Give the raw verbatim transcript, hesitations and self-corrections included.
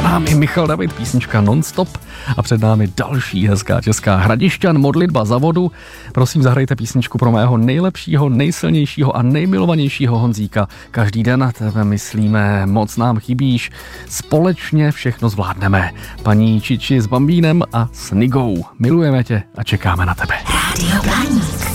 námi Michal David, písnička Non-stop a před námi další hezká česká Hradišťan, Modlitba za vodu. Prosím, zahrajte písničku pro mého nejlepšího, nejsilnějšího a nejmilovanějšího Honzíka. Každý den na tebe myslíme, moc nám chybíš, společně všechno zvládneme. Paní Čiči s Bambínem a s Nigou. Milujeme tě a čekáme na tebe. Rádio Blaník.